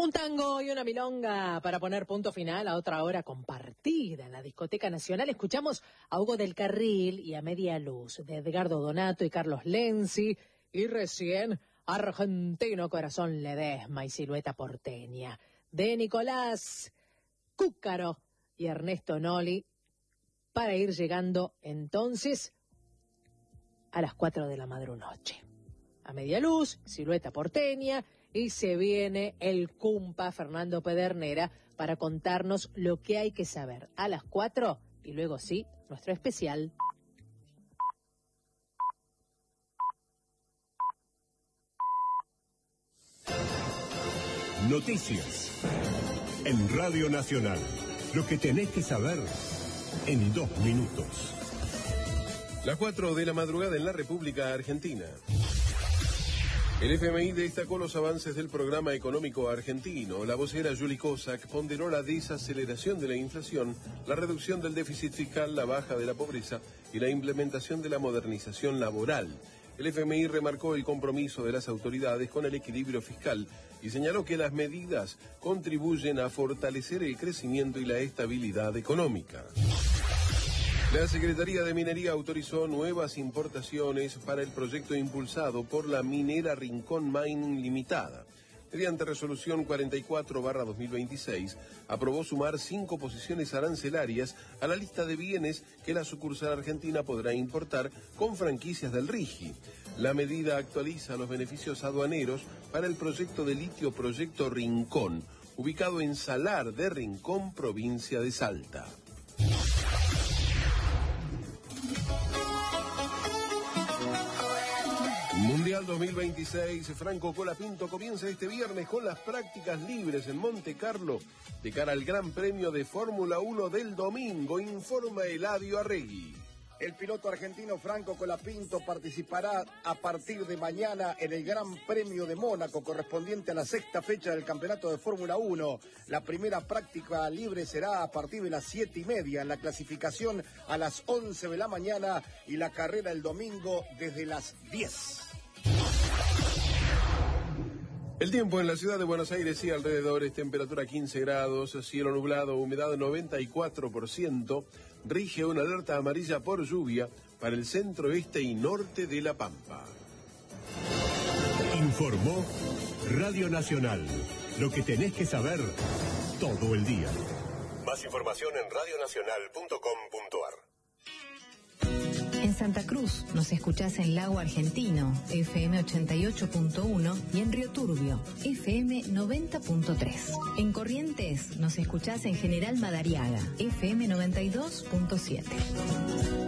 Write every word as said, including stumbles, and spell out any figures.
Un tango y una milonga para poner punto final a otra hora compartida en la Discoteca Nacional. Escuchamos a Hugo del Carril y a Media Luz de Edgardo Donato y Carlos Lenzi. Y recién Argentino Corazón Ledesma y Silueta Porteña de Nicolás Cúcaro y Ernesto Noli, para ir llegando entonces a las cuatro de la madrunoche. A Media Luz, Silueta Porteña, y se viene el cumpa Fernando Pedernera para contarnos lo que hay que saber a las cuatro y luego sí, nuestro especial. Noticias en Radio Nacional. Lo que tenés que saber en dos minutos. Las cuatro de la madrugada en la República Argentina. El F M I destacó los avances del programa económico argentino. La vocera Juli Kozak ponderó la desaceleración de la inflación, la reducción del déficit fiscal, la baja de la pobreza y la implementación de la modernización laboral. El F M I remarcó el compromiso de las autoridades con el equilibrio fiscal y señaló que las medidas contribuyen a fortalecer el crecimiento y la estabilidad económica. La Secretaría de Minería autorizó nuevas importaciones para el proyecto impulsado por la minera Rincón Mining Limitada. Mediante resolución cuarenta y cuatro barra dos mil veintiséis, aprobó sumar cinco posiciones arancelarias a la lista de bienes que la sucursal argentina podrá importar con franquicias del RIGI. La medida actualiza los beneficios aduaneros para el proyecto de litio Proyecto Rincón, ubicado en Salar de Rincón, provincia de Salta. Mundial dos mil veintiséis, Franco Colapinto comienza este viernes con las prácticas libres en Monte Carlo de cara al Gran Premio de Fórmula uno del domingo, informa Eladio Arregui. El piloto argentino Franco Colapinto participará a partir de mañana en el Gran Premio de Mónaco, correspondiente a la sexta fecha del Campeonato de Fórmula uno. La primera práctica libre será a partir de las siete y media, en la clasificación a las once de la mañana y la carrera el domingo desde las diez. El tiempo en la ciudad de Buenos Aires y alrededores, temperatura quince grados, cielo nublado, humedad noventa y cuatro por ciento, rige una alerta amarilla por lluvia para el centro, este y norte de La Pampa. Informó Radio Nacional. Lo que tenés que saber todo el día. Más información en radio nacional punto com punto a r. En Santa Cruz nos escuchás en Lago Argentino, F M ochenta y ocho punto uno, y en Río Turbio, F M noventa punto tres. En Corrientes nos escuchás en General Madariaga, F M noventa y dos punto siete.